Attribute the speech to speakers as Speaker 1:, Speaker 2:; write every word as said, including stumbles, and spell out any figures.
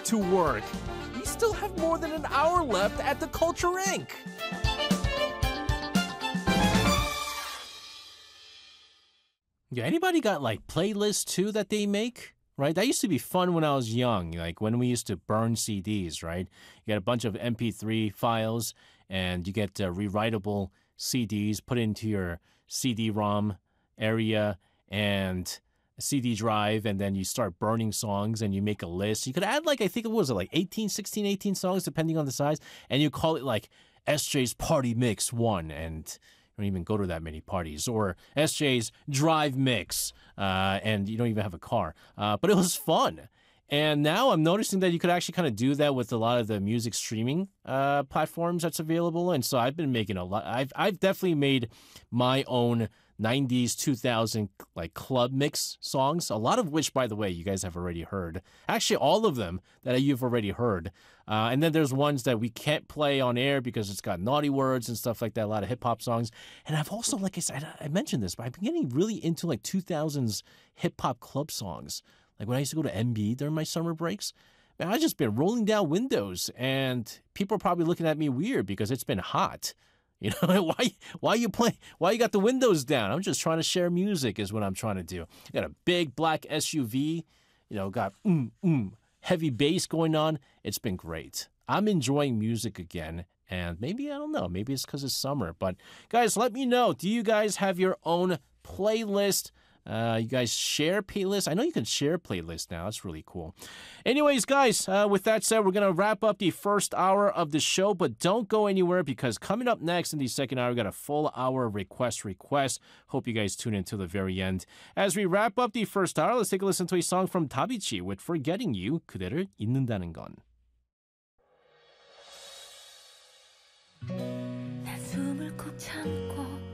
Speaker 1: to work. We still have more than an hour left at the Culture Incorporated. Yeah, anybody got like playlists too that they make? Right? That used to be fun when I was young, like when we used to burn C Ds, right? You get a bunch of M P three files and you get uh, rewritable C Ds put into your C D ROM area and a C D drive, and then you start burning songs and you make a list. You could add like, I think it was like eighteen, sixteen, eighteen songs depending on the size, and you call it like S J's Party Mix one, and you don't even go to that many parties, or S J's Drive Mix, uh, and you don't even have a car. Uh, but it was fun. And now I'm noticing that you could actually kind of do that with a lot of the music streaming uh, platforms that's available. And so I've been making a lot. I've I've definitely made my own nineties, two thousand like club mix songs, a lot of which, by the way, you guys have already heard. Actually, all of them that you've already heard. Uh, and then there's ones that we can't play on air because it's got naughty words and stuff like that, a lot of hip-hop songs. And I've also, like I said, I mentioned this, but I've been getting really into like two thousands hip-hop club songs. Like when I used to go to M B during my summer breaks, man, I've just been rolling down windows, and people are probably looking at me weird because it's been hot. You know, why why you play why you got the windows down? I'm just trying to share music is what I'm trying to do. Got a big black S U V, you know, got mm, mm, heavy bass going on. It's been great. I'm enjoying music again, and maybe, I don't know, maybe it's because it's summer. But guys, let me know. Do you guys have your own playlist? Uh, you guys share playlists? I know you can share playlists now. That's really cool. Anyways, guys, uh, with that said, we're going to wrap up the first hour of the show, but don't go anywhere because coming up next in the second hour, we got a full hour of request request. Hope you guys tune in till the very end. As we wrap up the first hour, let's take a listen to a song from 다비치 with Forgetting You, 그대를 잊는다는 건.
Speaker 2: 난 숨을 꼭 참고